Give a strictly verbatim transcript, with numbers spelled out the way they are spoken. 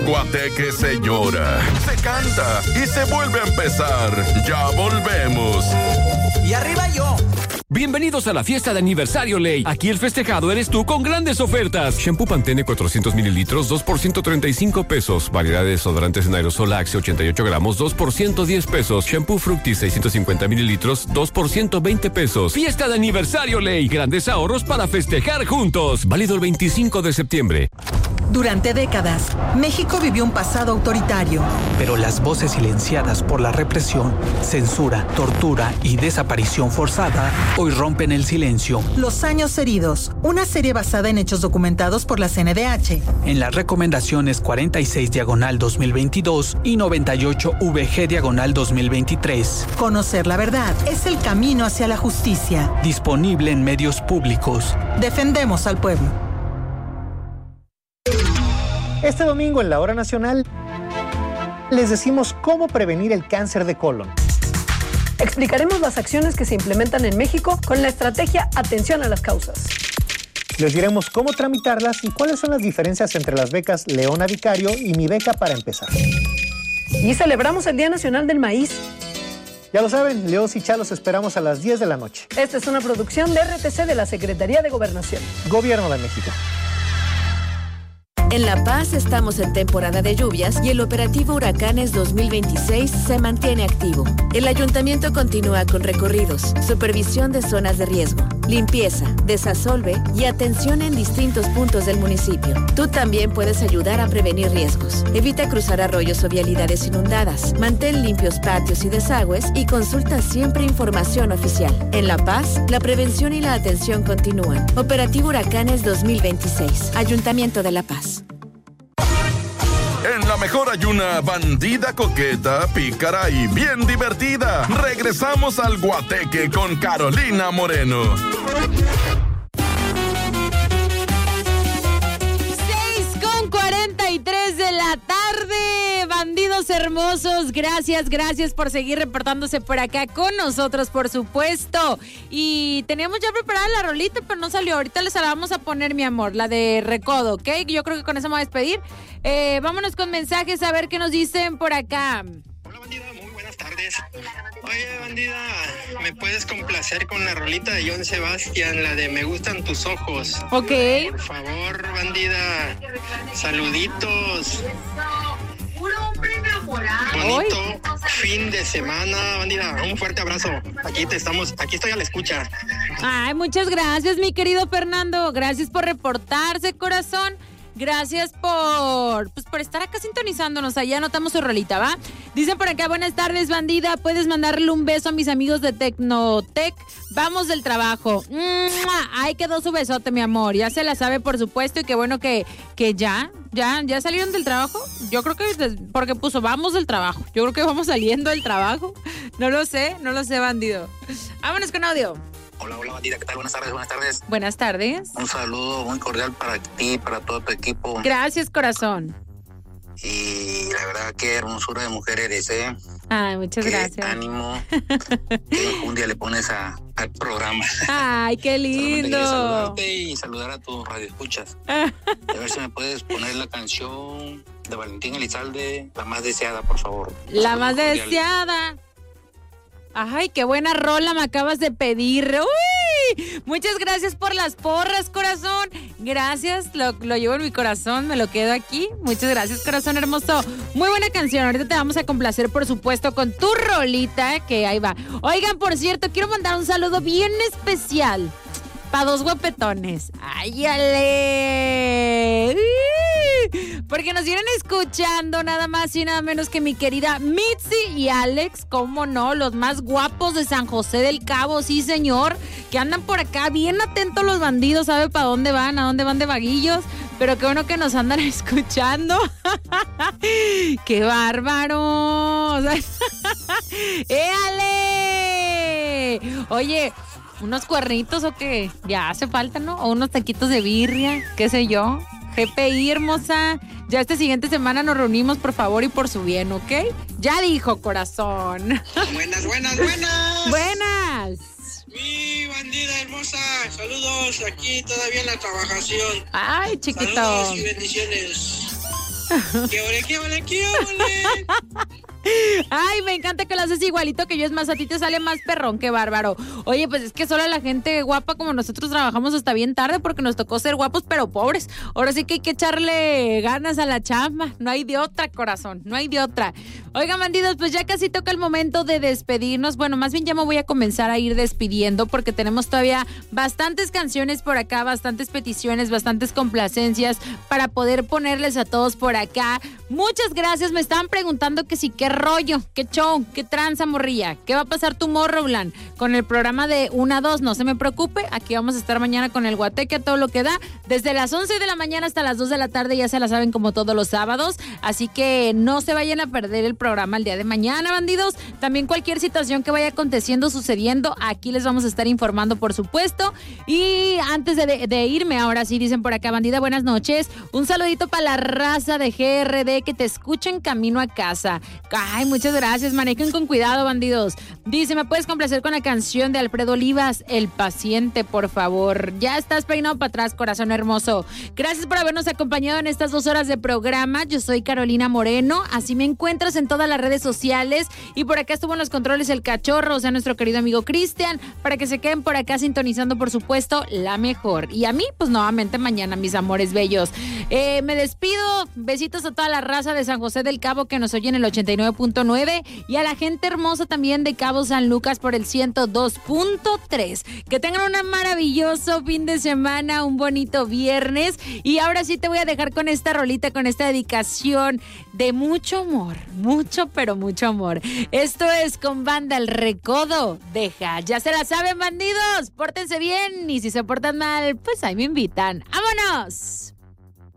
guateque se llora, se canta y se vuelve a empezar. Ya volvemos. Y arriba yo. Bienvenidos a la fiesta de aniversario Ley. Aquí el festejado eres tú con grandes ofertas. Shampoo Pantene cuatrocientos mililitros, dos por ciento treinta y cinco pesos. Variedad de desodorantes en aerosol Axe ochenta y ocho gramos, dos por ciento diez pesos. Shampoo Fructis seiscientos cincuenta mililitros, dos por ciento veinte pesos. Fiesta de aniversario Ley. Grandes ahorros para festejar juntos. Válido el veinticinco de septiembre. Durante décadas, México vivió un pasado autoritario. Pero las voces silenciadas por la represión, censura, tortura y desaparición forzada hoy rompen el silencio. Los años heridos, una serie basada en hechos documentados por la C N D H. En las recomendaciones cuarenta y seis diagonal dos mil veintidós y noventa y ocho V G diagonal dos mil veintitrés. Conocer la verdad es el camino hacia la justicia. Disponible en medios públicos. Defendemos al pueblo. Este domingo en la Hora Nacional les decimos cómo prevenir el cáncer de colon. Explicaremos las acciones que se implementan en México con la estrategia Atención a las Causas. Les diremos cómo tramitarlas y cuáles son las diferencias entre las becas Leona Vicario y Mi Beca para Empezar. Y celebramos el Día Nacional del Maíz. Ya lo saben, Leos y Chalos esperamos a las diez de la noche. Esta es una producción de R T C de la Secretaría de Gobernación. Gobierno de México. En La Paz estamos en temporada de lluvias y el operativo Huracanes dos mil veintiséis se mantiene activo. El ayuntamiento continúa con recorridos, supervisión de zonas de riesgo, limpieza, desasolve y atención en distintos puntos del municipio. Tú también puedes ayudar a prevenir riesgos. Evita cruzar arroyos o vialidades inundadas, mantén limpios patios y desagües y consulta siempre información oficial. En La Paz, la prevención y la atención continúan. Operativo Huracanes dos mil veintiséis, Ayuntamiento de La Paz. En la mejor hay una bandida coqueta, pícara y bien divertida. Regresamos al Guateque con Carolina Moreno. seis con cuarenta y tres de la tarde. Bandidos hermosos, gracias, gracias por seguir reportándose por acá con nosotros, por supuesto. Y teníamos ya preparada la rolita, pero no salió. Ahorita les la vamos a poner, mi amor, la de Recodo, ¿ok? Yo creo que con eso me voy a despedir. Eh, vámonos con mensajes a ver qué nos dicen por acá. Hola, bandida, muy buenas tardes. Oye, bandida, ¿me puedes complacer con la rolita de John Sebastián, la de Me Gustan Tus Ojos? Ok. Por favor, bandida, saluditos. Bonito Hoy. Fin de semana, bandida. Un fuerte abrazo. Aquí te estamos, aquí estoy a la escucha. Ay, muchas gracias, mi querido Fernando. Gracias por reportarse, corazón. Gracias por, pues, por estar acá sintonizándonos. Allá anotamos su rolita, ¿va? Dicen por acá, buenas tardes, bandida. Puedes mandarle un beso a mis amigos de Tecnotec. Vamos del trabajo. ¡Mua! Ahí quedó su besote, mi amor. Ya se la sabe, por supuesto. Y qué bueno que, que ya, ya, ya salieron del trabajo. Yo creo que, porque puso, vamos del trabajo. Yo creo que vamos saliendo del trabajo. No lo sé, no lo sé, bandido. Vámonos con audio. Hola, hola, bandida, ¿qué tal? Buenas tardes, buenas tardes. Buenas tardes. Un saludo muy cordial para ti, para todo tu equipo. Gracias, corazón. Y la verdad, qué hermosura de mujer eres, ¿eh? Ay, muchas qué gracias. Ánimo. Que un día le pones a, al programa. Ay, qué lindo. Saludarte y saludar a tus radioescuchas. A ver si me puedes poner la canción de Valentín Elizalde, La Más Deseada, por favor. La Más Deseada. Ay, qué buena rola me acabas de pedir. ¡Uy! Muchas gracias por las porras, corazón. Gracias, lo, lo llevo en mi corazón, me lo quedo aquí. Muchas gracias, corazón hermoso. Muy buena canción, ahorita te vamos a complacer, por supuesto, con tu rolita, que ahí va. Oigan, por cierto, quiero mandar un saludo bien especial para dos guapetones. ¡Ay, ale! Porque nos vienen escuchando nada más y nada menos que mi querida Mitzi y Alex, cómo no, los más guapos de San José del Cabo, sí señor, que andan por acá bien atentos los bandidos, sabe para dónde van, a dónde van de vaguillos, pero qué bueno que nos andan escuchando. ¡Qué bárbaros! ¡Éale! Oye, ¿unos cuernitos o qué? Ya hace falta, ¿no? O unos taquitos de birria, qué sé yo. G P I, hermosa. Ya esta siguiente semana nos reunimos, por favor, y por su bien, ¿ok? Ya dijo, corazón. Buenas, buenas, buenas. Buenas. Mi bandida hermosa, saludos aquí todavía en la trabajación. Ay, chiquito. Saludos y bendiciones. ¡Qué ole, qué ole, qué ole! Ay, me encanta que lo haces igualito que yo, es más, a ti te sale más perrón, qué bárbaro. Oye, pues es que solo la gente guapa como nosotros trabajamos hasta bien tarde porque nos tocó ser guapos pero pobres. Ahora sí que hay que echarle ganas a la chamba, no hay de otra, corazón, no hay de otra. Oigan, bandidos, pues ya casi toca el momento de despedirnos. Bueno, más bien ya me voy a comenzar a ir despidiendo porque tenemos todavía bastantes canciones por acá, bastantes peticiones, bastantes complacencias para poder ponerles a todos por acá. Muchas gracias, me estaban preguntando que si qué rollo, qué show, qué tranza, morrilla, qué va a pasar Tomorrowland con el programa de una a dos. No se me preocupe, aquí vamos a estar mañana con el Guateque a todo lo que da, desde las once de la mañana hasta las dos de la tarde, ya se la saben, como todos los sábados, así que no se vayan a perder el programa el día de mañana, bandidos. También cualquier situación que vaya aconteciendo, sucediendo, aquí les vamos a estar informando, por supuesto. Y antes de, de, de irme, ahora sí, dicen por acá, bandida, buenas noches, un saludito para la raza de G R D que te escucha en camino a casa. Ay, muchas gracias, manejen con cuidado, bandidos. Dice, ¿me puedes complacer con la canción de Alfredo Olivas, El Paciente, por favor? Ya estás peinado para atrás, corazón hermoso. Gracias por habernos acompañado en estas dos horas de programa. Yo soy Carolina Moreno, así me encuentras en todas las redes sociales. Y por acá estuvo en los controles el cachorro, o sea, nuestro querido amigo Cristian, para que se queden por acá sintonizando, por supuesto, la mejor. Y a mí, pues nuevamente mañana, mis amores bellos. Eh, me despido, besitos a toda la raza de San José del Cabo que nos oye en el ochenta y nueve punto nueve y a la gente hermosa también de Cabo San Lucas por el ciento dos punto tres. Que tengan un maravilloso fin de semana, un bonito viernes. Y ahora sí te voy a dejar con esta rolita, con esta dedicación de mucho amor, mucho pero mucho amor. Esto es con Banda El Recodo. Deja, ya se la saben, bandidos, pórtense bien y si se portan mal, pues ahí me invitan. ¡Vámonos!